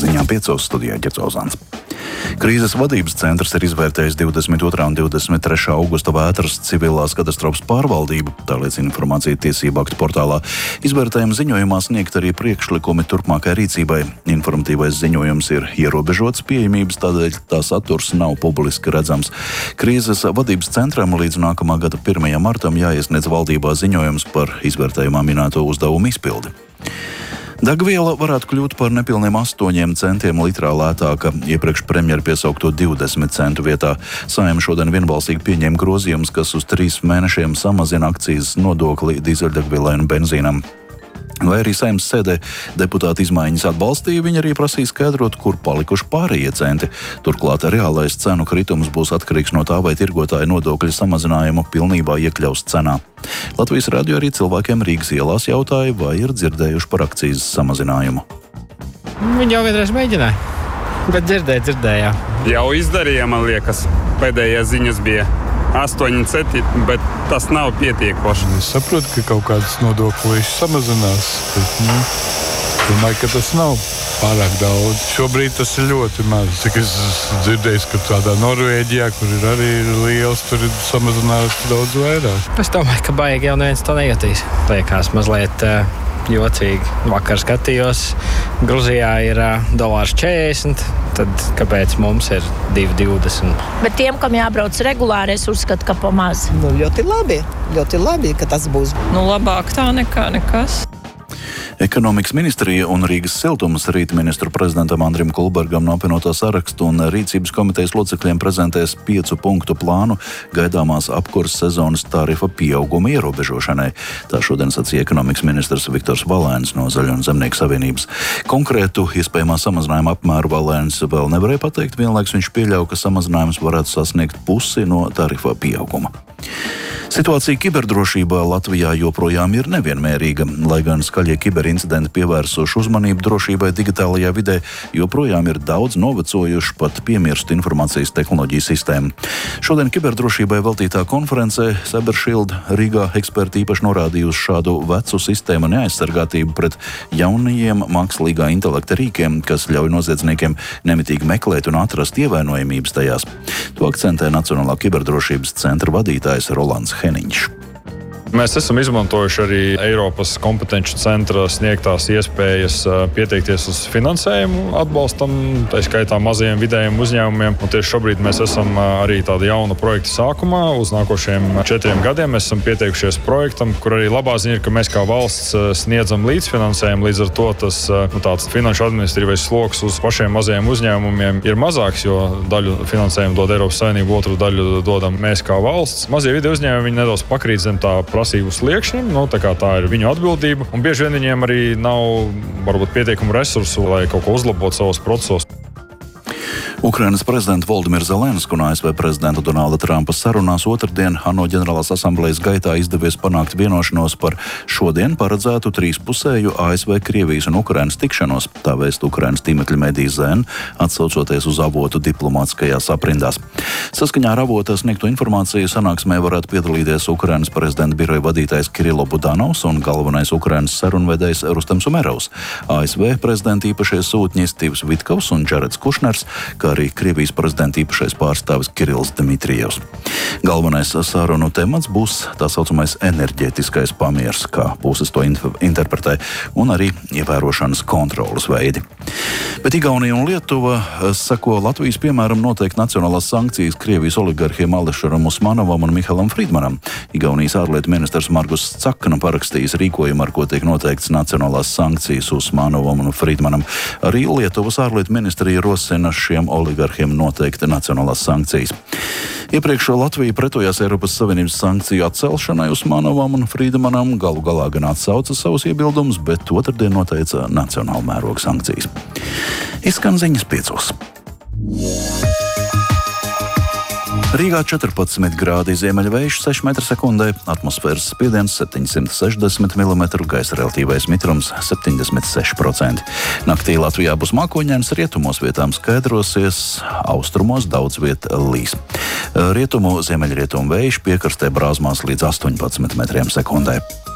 Ziņām 5 studijā Ģercauzāns. Krīzes vadības centrs ir izvērtējis 22. un 23. augusta vētras civilās katastrofas pārvaldību, tā liecina informācija tiesību aktu portālā. Izvērtējuma ziņojumā sniegt arī priekšlikumi turpmākai rīcībai. Informatīvais ziņojums ir ierobežots pieejamības, tādēļ tā saturs nav publiski redzams. Krīzes vadības centram līdz nākamā gada 1. martam jāiesniedz valdībā ziņojums par izvērtējumā minēto uzdevumu izpildi. Degviela varētu kļūt par nepilniem 8 centiem litrā lētāka, iepriekš premjera piesaukto 20 centu vietā. Saeima šodien vienbalsīgi pieņēma grozījumus, kas uz 3 mēnešiem samazina akcijas nodokli dīzeļdegvielai un benzīnam. Lai arī Saeimas sēdē deputāti izmaiņas atbalstīja, viņi arī prasīja skaidrot, kur palikuši pārējie centi. Turklāt reālais cenu kritums būs atkarīgs no tā, vai tirgotāja nodokļu samazinājumu pilnībā iekļaus cenā. Latvijas radio arī cilvēkiem Rīgas ielās jautāja, vai ir dzirdējuši par akcijas samazinājumu. Viņi jau vienreiz mēģināja, bet dzirdēja. Jau izdarīja, man liekas, pēdējās ziņas bija 8 centi, bet tas nav pietiekoši. Es saprotu, ka kaut kādas nodokļus samazinās, bet domāju, ka tas nav pārāk daudz. Šobrīd tas ir ļoti maz. Cik es dzirdēju, ka tādā Norvēģijā, kur ir arī liels, tur ir samazināts daudz vairāk. Es domāju, ka baigi jau neviens to nejūtīs. Liekas mazliet jocīgi. Vakar skatījos, Gruzijā ir $1,40, tad kāpēc mums ir 2,20? Bet tiem, kam jābrauc regulāri, es uzskatu, ka pa maz. Ļoti labi, ka tas būs. Labāk tā nekā nekas. Ekonomikas ministrija un Rīgas siltumas rīt ministru prezidentam Andrim Kulbergam no apvienotā sarakstu un rīcības komitejas locekļiem prezentēs 5 punktu plānu gaidāmās apkures sezonas tarifa pieauguma ierobežošanai. Tā šodien sacīja ekonomikas ministrs Viktors Valēns no Zaļo un Zemnieku savienības. Konkrētu iespējamā samazinājuma apmēru Valēns vēl nevarēja pateikt, vienlaikus viņš pieļauj, ka samazinājums varētu sasniegt pusi no tarifa pieauguma. Situācija kiberdrošībā Latvijā joprojām ir nevienmērīga. Lai gan skaļie kiberincidenti pievērsuši uzmanību drošībai digitālajā vidē, joprojām ir daudz novecojuši pat piemirstu informācijas tehnoloģiju sistēmu. Šodien kiberdrošībai veltītā konferencē Cybershield Rīgā eksperti īpaši norādījusi šādu vecu sistēmu neaizsargātību pret jaunajiem mākslīgā intelekta rīkiem, kas ļauj noziedzniekiem nemitīgi meklēt un atrast ievainojamības tajās. To akcentē Nacionālā kiberdrošības centra vadītājs Rolands Heniņš. Mēs esam izmantojuši arī Eiropas kompetenču centra sniegtās iespējas pieteikties uz finansējumu atbalstam, tā skaitā mazajiem vidējiem uzņēmumiem. Un tieši šobrīd mēs esam arī tāda jauna projekta sākumā. Uz nākošiem 4 gadiem mēs esam pieteikušies projektam, kur arī labā ziņa ir, ka mēs kā valsts sniedzam līdzfinansējumu. Līdz ar to tas tāds finanšu administratīvais sloks uz pašiem mazajiem uzņēmumiem ir mazāks, jo daļu finansējumu dod Eiropas Savienība, otru daļu dodam mēs kā valsts. Mazie vidēji uzņēmumi viņi nedaudz pakrīt zem tā prasību sliekšņiem, tā ir viņu atbildība, un bieži vien viņiem arī nav varbūt pietiekumu resursu, lai kaut ko uzlabotu savos procesos. Ukrainas prezidenta Voldimirs Zelenskis un ASV prezidenta Donalda Trumpa sarunās otrdien ANO ģenerālās asamblejas gaitā izdevies panākt vienošanos par šodien paredzētu trīspusēju ASV, Krievijas un Ukrainas tikšanos, tā vēsta Ukrainas tīmekļa medija ZN, atsaucoties uz avotu diplomātiskajās aprindās. Saskaņā ar avota sniegto informāciju sanāksmē varētu piedalīties Ukrainas prezidenta biroja vadītājs Kirilo Budanovs un galvenais Ukrainas sarunvedējs Rustems Umerovs, ASV prezidenta īpašie sūtņi Stīvs Vitkovs un Džareds Kušners, kā arī Krievijas prezidenta īpašais pārstāvis Kirills Dmitrijevs. Galvenais sarunu temats būs tā saucamais enerģētiskais pamiers, kā puses to interpretē, un arī ievērošanas kontrolas veidi. Bet Igaunija un Lietuva seko Latvijas piemēram noteikti nacionālās sankcijas Krievijas oligarhiem Alešaram Usmanovam un Mihalam Friedmanam. Igaunijas ārlietu ministrs Margus Cakna parakstījis rīkojumu, ar ko tiek noteikts nacionālās sankcijas Usmanovam un Friedmanam. Arī Lietuvas ārlietu ministrija rosina šiem oligarhiem noteikti nacionālās sankcijas. Iepriekš Latvija pretojās Eiropas Savienības sankciju atcelšanai Usmanovam un Friedmanam, galu galā gan atsauca savus iebildumus, bet otrdien noteica nacionāla mēroga sankcijas. Izskan ziņas 5. Rīgā 14 grādi, ziemeļvējš 6 m/sekundē, atmosfēras spiediens 760 mm, gaisa relatīvais mitrums 76%. Naktī Latvijā būs mākoņains, rietumos vietām skaidrosies, austrumos daudz viet līs. Rietumu ziemeļrietumu vējš piekrastē brāzmās līdz 18 m/sekundē.